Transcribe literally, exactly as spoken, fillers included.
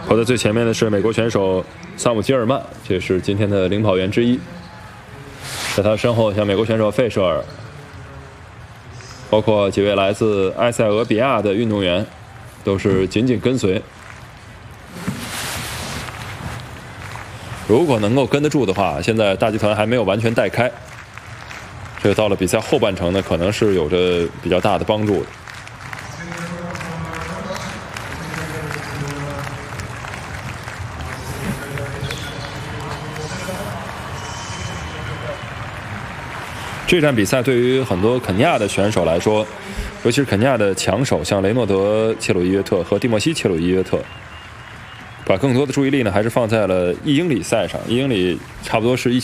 跑在最前面的是美国选手萨姆基尔曼，这是今天的领跑员之一。在他身后，像美国选手费舍尔，包括几位来自埃塞俄比亚的运动员，都是紧紧跟随。如果能够跟得住的话，现在大集团还没有完全带开，这个到了比赛后半程呢，可能是有着比较大的帮助的。这站比赛对于很多肯尼亚的选手来说，尤其是肯尼亚的强手，像雷诺德·切鲁伊约特和蒂莫西·切鲁伊约特，把更多的注意力呢，还是放在了一英里赛上。一英里差不多是一